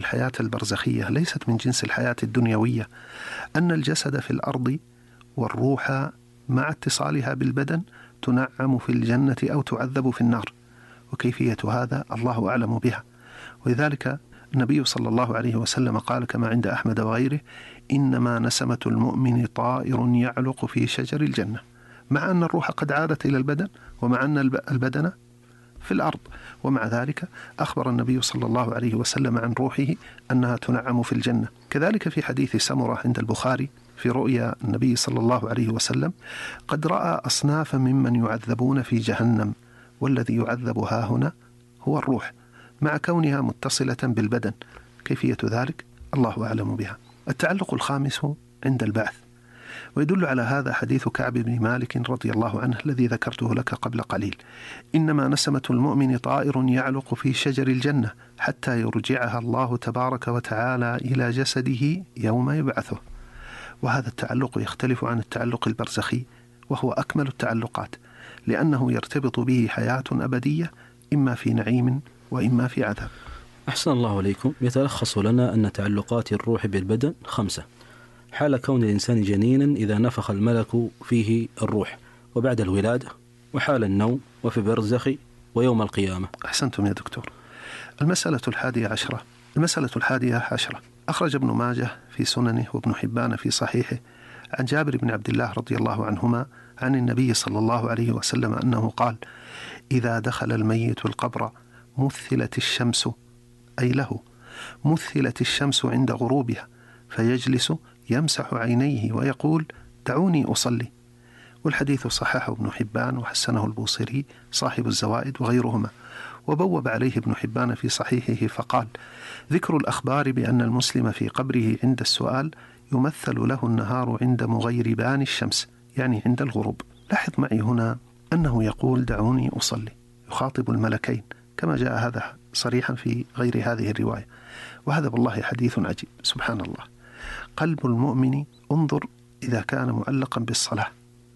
الحياة البرزخية ليست من جنس الحياة الدنيوية، أن الجسد في الأرض والروح مع اتصالها بالبدن تنعم في الجنة أو تعذب في النار، وكيفية هذا الله أعلم بها. ولذلك النبي صلى الله عليه وسلم قال كما عند أحمد وغيره: إنما نسمة المؤمن طائر يعلق في شجر الجنة، مع أن الروح قد عادت إلى البدن ومع أن البدن في الأرض، ومع ذلك أخبر النبي صلى الله عليه وسلم عن روحه أنها تنعم في الجنة. كذلك في حديث سمرة عند البخاري في رؤيا النبي صلى الله عليه وسلم: قد رأى أصنافا ممن يعذبون في جهنم، والذي يعذب هاهنا هو الروح، مع كونها متصلة بالبدن، كيفية ذلك الله أعلم بها. التعلق الخامس عند البعث، ويدل على هذا حديث كعب بن مالك رضي الله عنه الذي ذكرته لك قبل قليل: إنما نسمة المؤمن طائر يعلق في شجر الجنة حتى يرجعها الله تبارك وتعالى إلى جسده يوم يبعثه. وهذا التعلق يختلف عن التعلق البرزخي، وهو أكمل التعلقات، لأنه يرتبط به حياة أبدية، إما في نعيم وإما في عذاب. أحسن الله عليكم. يتلخص لنا أن تعلقات الروح بالبدن 5: حال كون الإنسان جنينا إذا نفخ الملك فيه الروح، وبعد الولادة، وحال النوم، وفي برزخ، ويوم القيامة. أحسنتم يا دكتور. المسألة 11 أخرج ابن ماجه في سننه وابن حبان في صحيحه عن جابر بن عبد الله رضي الله عنهما عن النبي صلى الله عليه وسلم أنه قال: إذا دخل الميت القبر مثلت الشمس، أي له مثلت الشمس عند غروبها، فيجلس يمسح عينيه ويقول: دعوني أصلي. والحديث صححه ابن حبان وحسنه البوصيري صاحب الزوائد وغيرهما. وبوب عليه ابن حبان في صحيحه فقال: ذكر الأخبار بأن المسلم في قبره عند السؤال يمثل له النهار عند مغيربان الشمس، يعني عند الغروب. لاحظ معي هنا أنه يقول: دعوني أصلي، يخاطب الملكين، كما جاء هذا صريحا في غير هذه الرواية. وهذا والله حديث عجيب، سبحان الله. قلب المؤمن انظر إذا كان معلقا بالصلاة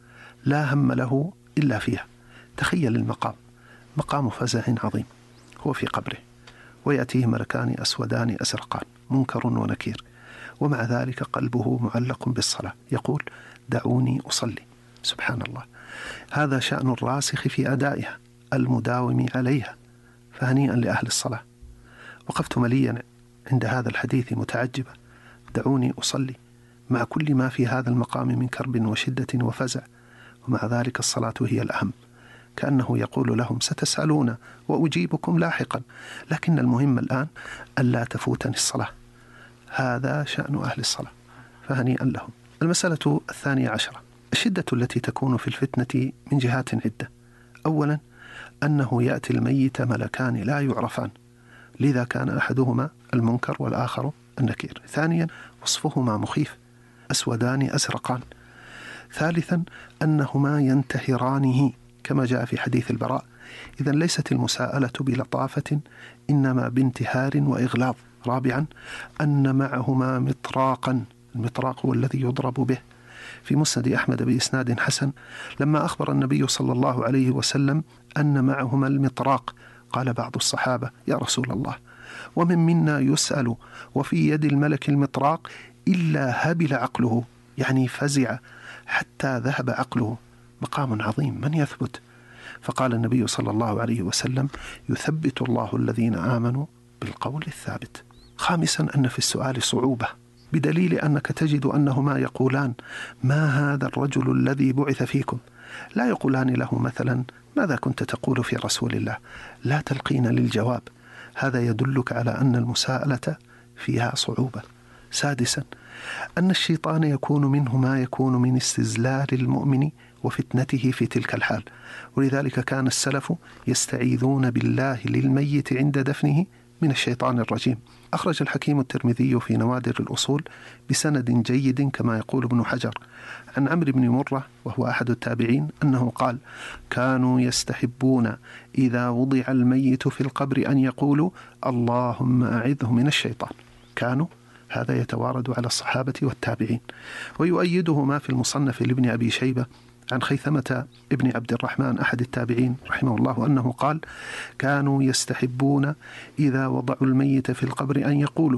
لا هم له إلا فيها. تخيل المقام، مقام فزع عظيم، هو في قبره ويأتيه ملكان أسودان أزرقان منكر ونكير، ومع ذلك قلبه معلق بالصلاة، يقول: دعوني أصلي. سبحان الله. هذا شأن الراسخ في أدائها المداوم عليها، فهنيئا لأهل الصلاة. وقفت مليا عند هذا الحديث متعجبا: دعوني أصلي، مع كل ما في هذا المقام من كرب وشدة وفزع، ومع ذلك الصلاة هي الأهم. كأنه يقول لهم: ستسألون وأجيبكم لاحقا، لكن المهم الآن ألا تفوتني الصلاة. هذا شأن أهل الصلاة، فهنيئا لهم. المسألة 12: الشدة التي تكون في الفتنة من جهات عدة. أولا أنه يأتي الميت ملكان لا يعرفان، لذا كان أحدهما المنكر والآخر النكير. ثانيا وصفهما مخيف، أسودان أزرقان. ثالثا أنهما ينتهرانه كما جاء في حديث البراء. إذن ليست المساءلة بلطافة، إنما بانتهار وإغلاظ. رابعا أن معهما مطراقا، المطراق هو الذي يضرب به. في مسند أحمد بإسناد حسن لما أخبر النبي صلى الله عليه وسلم أن معهما المطراق، قال بعض الصحابة: يا رسول الله، ومن منا يسأل وفي يد الملك المطراق إلا هبل عقله، يعني فزع حتى ذهب عقله. مقام عظيم، من يثبت؟ فقال النبي صلى الله عليه وسلم: يثبت الله الذين آمنوا بالقول الثابت. خامسا أن في السؤال صعوبة، بدليل أنك تجد أنهما يقولان: ما هذا الرجل الذي بعث فيكم؟ لا يقولان له مثلا: ماذا كنت تقول في رسول الله؟ لا تلقين للجواب. هذا يدلك على أن المساءلة فيها صعوبة. سادسا أن الشيطان يكون منه ما يكون من استزلال المؤمن وفتنته في تلك الحال، ولذلك كان السلف يستعيذون بالله للميت عند دفنه من الشيطان الرجيم. أخرج الحكيم الترمذي في نوادر الأصول بسند جيد كما يقول ابن حجر عن عمرو بن مرة وهو أحد التابعين أنه قال: كانوا يستحبون إذا وضع الميت في القبر أن يقولوا: اللهم أعذه من الشيطان. كانوا، هذا يتوارد على الصحابة والتابعين. ويؤيده ما في المصنف لابن أبي شيبة عن خيثمة ابن عبد الرحمن أحد التابعين رحمه الله أنه قال: كانوا يستحبون إذا وضعوا الميت في القبر أن يقولوا: